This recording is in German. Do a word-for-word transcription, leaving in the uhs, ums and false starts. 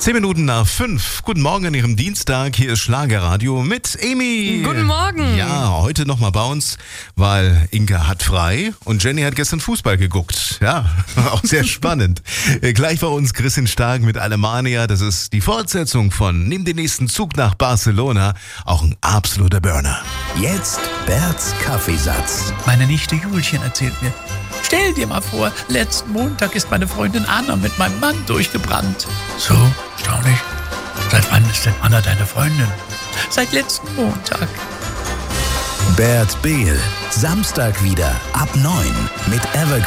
Zehn Minuten nach fünf. Guten Morgen an Ihrem Dienstag. Hier ist Schlagerradio mit Amy. Guten Morgen. Ja, heute nochmal bei uns, weil Inka hat frei und Jenny hat gestern Fußball geguckt. Ja, auch sehr spannend. Gleich bei uns Christian Stark mit Alemania. Das ist die Fortsetzung von Nimm den nächsten Zug nach Barcelona. Auch ein absoluter Burner. Jetzt Berts Kaffeesatz. Meine Nichte Julchen erzählt mir: Stell dir mal vor, letzten Montag ist meine Freundin Anna mit meinem Mann durchgebrannt. So, erstaunlich. Seit wann ist denn Anna deine Freundin? Seit letzten Montag. Bert Behl. Samstag wieder ab neun mit Evergreen.